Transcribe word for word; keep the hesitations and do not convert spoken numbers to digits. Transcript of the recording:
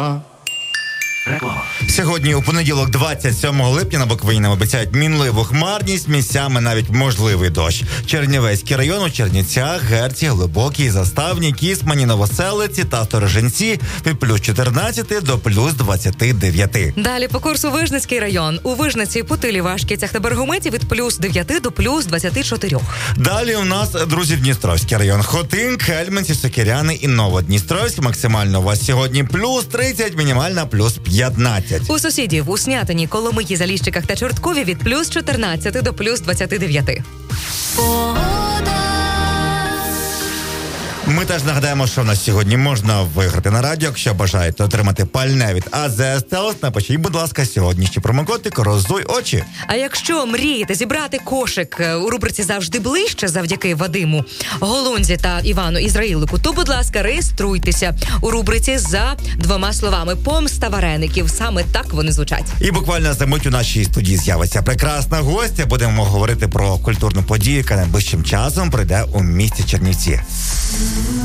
Сьогодні у понеділок, двадцять сьомого липня, на Буковині нам обіцяють мінливу хмарність, місцями навіть можливий дощ. Чернівецький район у Чернівцях, Герці, Глибокій, Заставні, Кісмані, Новоселиці та Сторожинці від плюс чотирнадцять до плюс двадцять дев'ять. Далі по курсу Вижницький район. У Вижниці, Путилі, Вашківцях та Бергометі від плюс дев'ять до плюс двадцять чотири. Далі у нас, друзі, Дністровський район. Хотин, Кельменці, Сокиряни і Новодністровськ. Максимально у вас сьогодні плюс тридцять, мінімальна плюс п'ятнадцять. У сусідів у Снятині, Коломиї, Заліщиках та Чорткові від плюс чотирнадцять до плюс двадцять дев'ять. Ми теж нагадаємо, що в нас сьогодні можна виграти на радіо. Якщо бажаєте отримати пальне від АЗС Телес, напишіть, будь ласка, сьогоднішній промокодик «Розуй очі». А якщо мрієте зібрати кошик у рубриці «Завжди ближче» завдяки Вадиму Голунзі та Івану Ізраїлику, то, будь ласка, реєструйтеся у рубриці за двома словами «Помста вареників». Саме так вони звучать. І буквально за мить у нашій студії з'явиться прекрасна гостя. Будемо говорити про культурну подію, яка найближчим часом прийде у місті Чернівці.